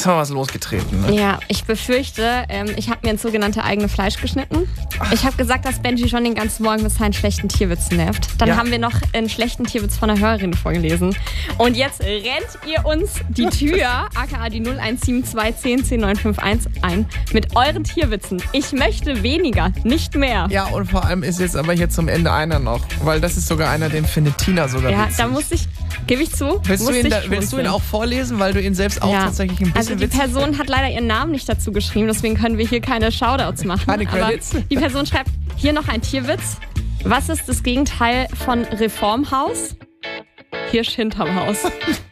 mal was losgetreten. Ne? Ja, ich befürchte, ich habe mir ins sogenannte eigene Fleisch geschnitten. Ich habe gesagt, dass Benji schon den ganzen Morgen mit seinen schlechten Tierwitzen nervt. Dann haben wir noch einen schlechten Tierwitz von einer Hörerin vorgelesen. Und jetzt rennt ihr uns die Tür, aka die 0172 10 951 ein, mit euren Tierwitzen. Ich möchte weniger, nicht mehr. Ja, und vor allem ist jetzt aber hier zum Ende einer noch, weil das ist sogar einer, den findet Tina sogar witzig. Ja, da muss ich, gebe ich zu. Willst du ihn auch vorlesen, weil du ihn selbst auch tatsächlich ein bisschen witzig Also die Person hat leider ihren Namen nicht dazu geschrieben, deswegen können wir hier keine Shoutouts machen. Keine Credits. Aber die Person schreibt, hier noch ein Tierwitz. Was ist das Gegenteil von Reformhaus? Hirsch hinterm Haus.